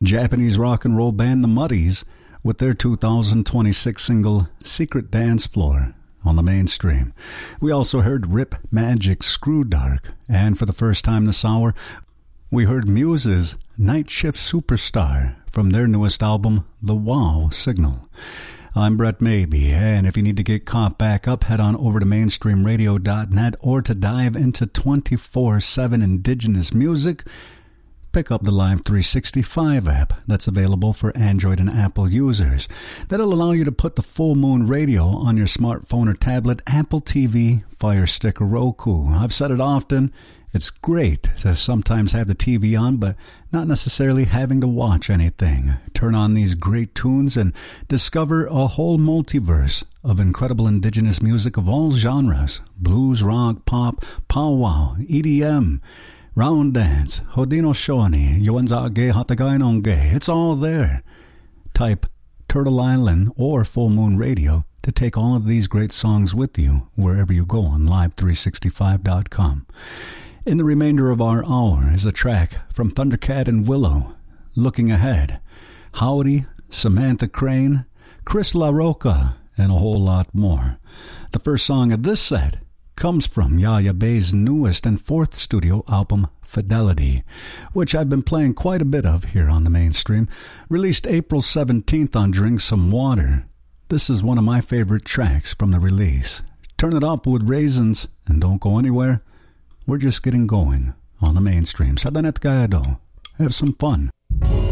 Japanese rock and roll band The Muddies with their 2026 single Secret Dance Floor on the Mainstream. We also heard Rip Magic's Screw Dark, and for the first time this hour, we heard Muse's Night Shift Superstar from their newest album, The Wow Signal. I'm Brett Maybe, and if you need to get caught back up, head on over to mainstreamradio.net, or to dive into 24/7 indigenous music, pick up the Live 365 app that's available for Android and Apple users. That'll allow you to put the Full Moon Radio on your smartphone or tablet, Apple TV, Fire Stick, or Roku. I've said it often, it's great to sometimes have the TV on, but not necessarily having to watch anything. Turn on these great tunes and discover a whole multiverse of incredible indigenous music of all genres: blues, rock, pop, powwow, EDM, round dance, Hodino Shoni, Yuanzage Hatagainonge. It's all there. Type Turtle Island or Full Moon Radio to take all of these great songs with you wherever you go on live365.com. In the remainder of our hour is a track from Thundercat and Willow, Looking Ahead, Howdy, Samantha Crane, Chris LaRocca, and a whole lot more. The first song of this set comes from Yaya Bay's newest and fourth studio album, Fidelity, which I've been playing quite a bit of here on the Mainstream. Released April 17th on Drink Some Water. This is one of my favorite tracks from the release. Turn it up with raisins and don't go anywhere. We're just getting going on the Mainstream. Sa danet kaya do. Have some fun.